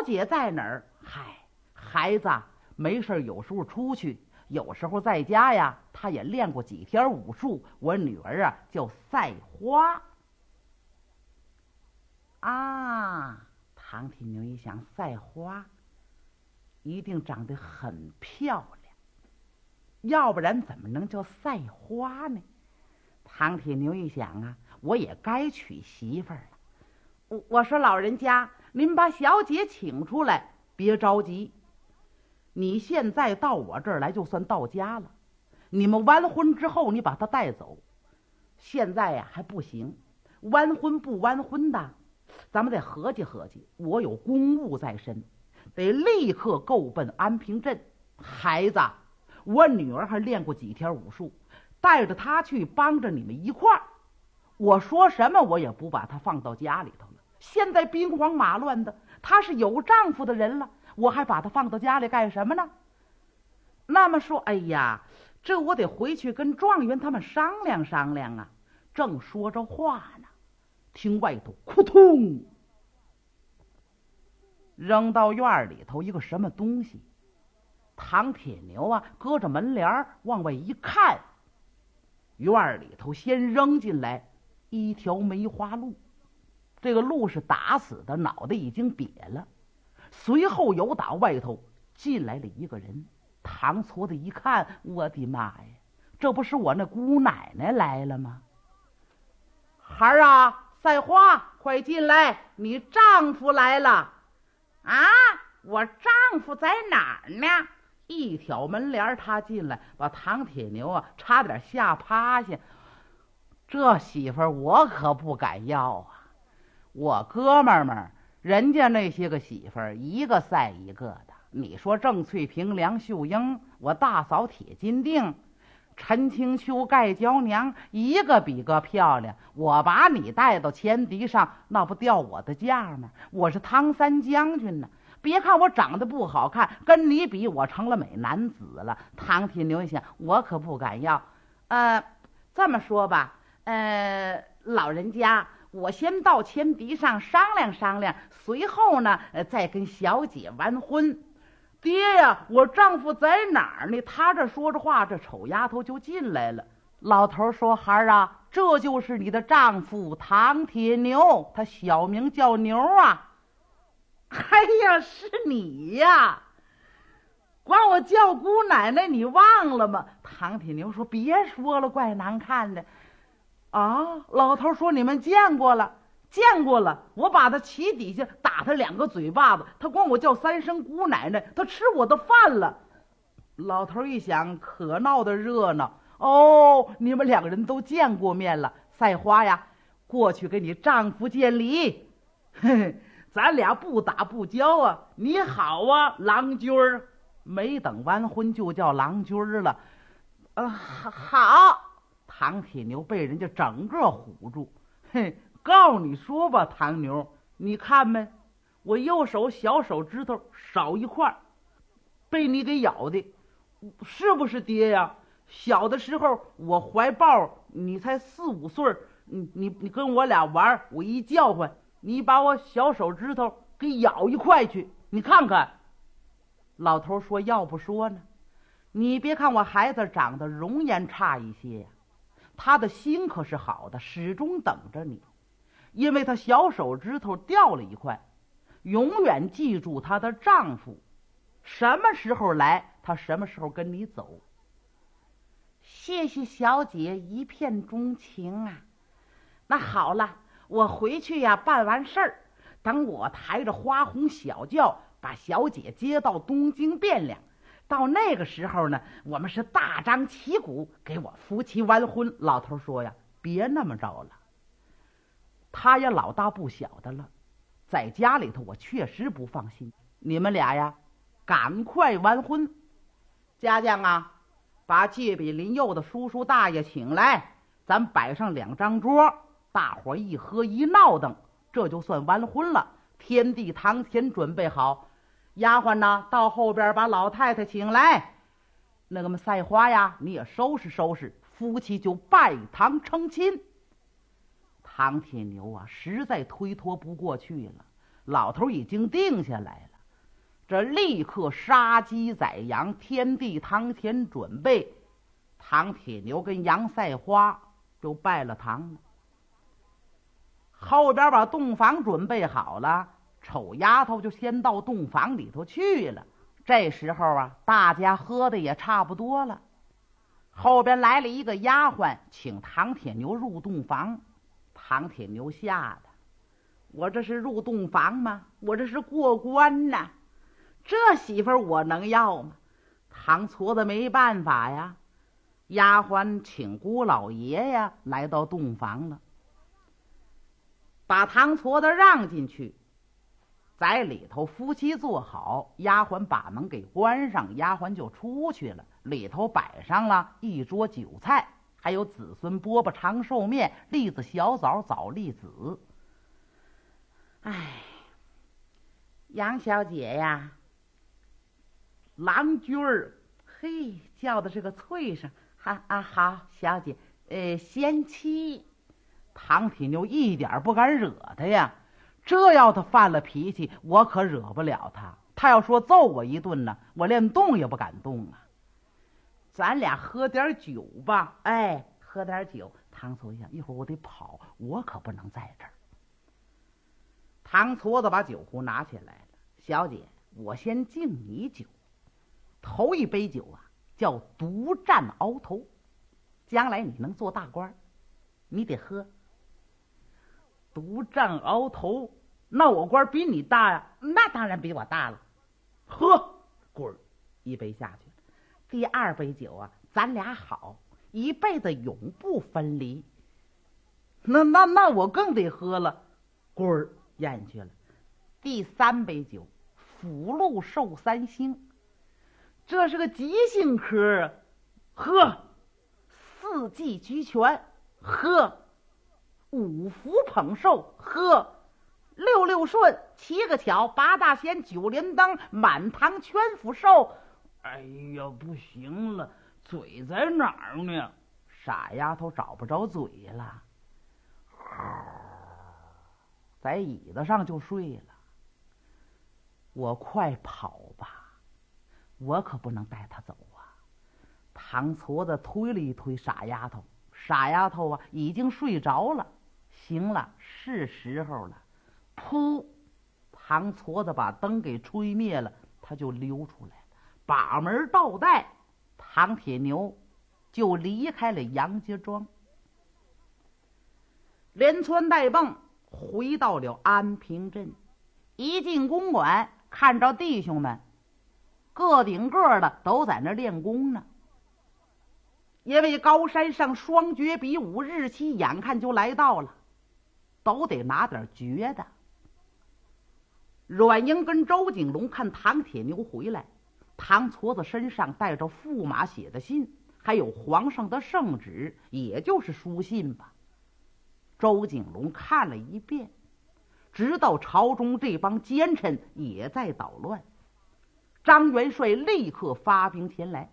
姐在哪儿？嗨，孩子没事有时候出去，有时候在家呀，她也练过几天武术。我女儿啊叫赛花。啊，唐铁牛一想，赛花一定长得很漂亮，要不然怎么能叫赛花呢？唐铁牛一想啊，我也该娶媳妇儿了。我说老人家，您把小姐请出来，别着急。你现在到我这儿来，就算到家了。你们完婚之后，你把她带走。现在呀还不行，完婚不完婚的，咱们得合计合计。我有公务在身，得立刻够奔安平镇。孩子，我女儿还练过几天武术，带着她去，帮着你们一块儿。我说什么我也不把她放到家里头了。现在兵荒马乱的，她是有丈夫的人了，我还把她放到家里干什么呢？那么说，哎呀，这我得回去跟状元他们商量商量啊。正说着话呢，听外头扑通扔到院里头一个什么东西。唐铁牛啊搁着门帘往外一看，院里头先扔进来一条梅花鹿，这个鹿是打死的，脑袋已经瘪了。随后有打外头进来了一个人。唐矬子一看，我的妈呀，这不是我那姑奶奶来了吗？孩儿啊，赛花，快进来，你丈夫来了。啊，我丈夫在哪儿呢？一挑门帘，他进来，把唐铁牛啊差点吓趴下。这媳妇儿我可不敢要啊！我哥们儿们人家那些个媳妇儿一个赛一个的。你说郑翠萍、梁秀英，我大嫂铁金锭，陈清秋、盖娇娘，一个比个漂亮。我把你带到前敌上，那不掉我的价吗？我是汤三将军呢。别看我长得不好看，跟你比我成了美男子了。唐铁牛一想，我可不敢要。这么说吧，老人家，我先到前敌上商量商量，随后呢再跟小姐完婚。爹呀，我丈夫在哪儿呢？他这说着话，这丑丫头就进来了。老头说，孩儿啊，这就是你的丈夫唐铁牛，他小名叫牛啊。哎呀，是你呀，管我叫姑奶奶，你忘了吗？唐铁牛说，别说了，怪难看的啊。老头说，你们见过了，见过了。我把他旗底下打他2个嘴巴子，他管我叫3声姑奶奶，他吃我的饭了。老头一想，可闹得热闹哦，你们2个人都见过面了。赛花呀，过去给你丈夫见礼。嘿嘿，咱俩不打不交啊。你好啊，郎君儿。没等完婚就叫郎君儿了。好。唐铁牛被人家整个唬住。嘿，告你说吧，唐牛，你看没，我右手小手指头少一块，被你给咬的，是不是爹呀？小的时候我怀抱你才4、5岁，你跟我俩玩，我一叫唤，你把我小手指头给咬一块去，你看看。老头说，要不说呢，你别看我孩子长得容颜差一些呀，他的心可是好的，始终等着你。因为他小手指头掉了一块，永远记住她的丈夫，什么时候来，他什么时候跟你走。谢谢小姐一片钟情啊。那好了，我回去呀，办完事儿，等我抬着花红小轿把小姐接到东京汴梁，到那个时候呢，我们是大张旗鼓给我夫妻完婚。老头说呀，别那么着了，他也老大不小的了，在家里头我确实不放心。你们俩呀，赶快完婚。家将啊，把借笔林佑的叔叔大爷请来，咱摆上2张桌，大伙一喝一闹腾，这就算完婚了。天地堂前准备好，丫鬟呢到后边把老太太请来。那个赛花呀，你也收拾收拾，夫妻就拜堂成亲。唐铁牛啊，实在推脱不过去了。老头已经定下来了， 这立刻杀鸡宰羊，天地堂前准备。唐铁牛跟杨赛花就拜了堂了。后边把洞房准备好了，丑丫头就先到洞房里头去了。这时候啊，大家喝的也差不多了。后边来了一个丫鬟，请唐铁牛入洞房。唐铁牛吓得，我这是入洞房吗？我这是过关呐！这媳妇儿我能要吗？唐矬子没办法呀，丫鬟请姑老爷呀来到洞房了，把唐矬子让进去，在里头夫妻坐好，丫鬟把门给关上，丫鬟就出去了。里头摆上了一桌酒菜，还有子孙饽饽、长寿面、栗子小枣、枣栗子。哎，杨小姐呀，郎君儿，嘿，叫的这个脆声。好，小姐，贤妻。唐铁牛一点不敢惹他呀，这要他犯了脾气，我可惹不了他。他要说揍我一顿呢，我连动也不敢动啊。咱俩喝点酒吧，哎，喝点酒。唐矬子想，一会儿我得跑，我可不能在这儿。唐矬子把酒壶拿起来了，小姐，我先敬你酒。头一杯酒啊，叫独占鳌头，将来你能做大官，你得喝。独占鳌头，那我官比你大呀？那当然比我大了。喝，滚！一杯下去了。第二杯酒啊，咱俩好，一辈子永不分离。那我更得喝了，滚儿咽去了。第三杯酒，福禄寿三星，这是个吉星科啊，喝。四季俱全，喝。五福捧寿，喝。六六顺，七个巧，八大仙，九连灯，满堂全福寿。哎呀，不行了，嘴在哪儿呢？傻丫头找不着嘴了，在椅子上就睡了。我快跑吧，我可不能带他走啊。唐矬子推了一推傻丫头，傻丫头啊已经睡着了。行了，是时候了。噗，唐矬子把灯给吹灭了，他就溜出来了，把门倒带，唐铁牛就离开了杨家庄。连窜带蹦回到了安平镇，一进公馆，看着弟兄们个顶个的都在那练功呢。因为高山上双绝比武日期眼看就来到了，都得拿点绝的。阮英跟周景龙看唐铁牛回来，唐矬子身上带着驸马写的信，还有皇上的圣旨，也就是书信吧。周景龙看了一遍，知道朝中这帮奸臣也在捣乱。张元帅立刻发兵前来。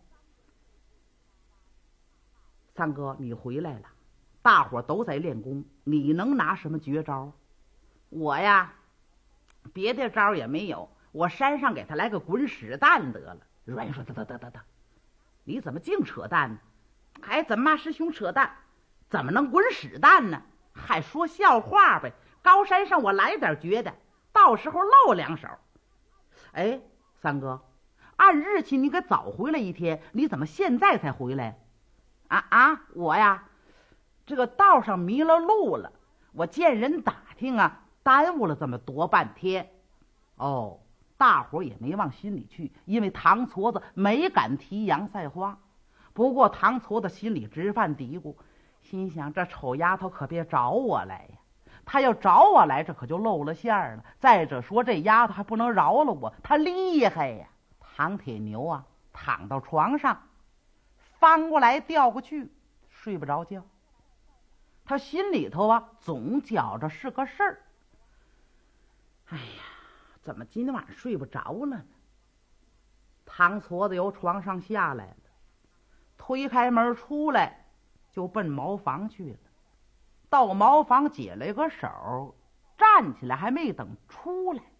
三哥，你回来了，大伙都在练功，你能拿什么绝招？我呀，别的招也没有，我山上给他来个滚屎蛋得了。阮说得，你怎么净扯淡呢？还怎么骂师兄扯淡？怎么能滚屎蛋呢？还说笑话呗。高山上我来点绝的，到时候露两手。哎，三哥，按日期你可早回来一天，你怎么现在才回来？我呀，这个道上迷了路了，我见人打听啊，耽误了这么多半天。哦，大伙也没往心里去，因为唐矬子没敢提杨赛花。不过唐矬子心里直犯嘀咕，心想这丑丫头可别找我来呀，她要找我来，这可就露了馅儿了。再者说这丫头还不能饶了我，她厉害呀。唐铁牛啊，躺到床上，翻过来调过去，睡不着觉。他心里头啊总觉着是个事儿。哎呀，怎么今晚睡不着了呢？唐矬子由床上下来了，推开门出来，就奔茅房去了。到茅房解了个手，站起来还没等出来，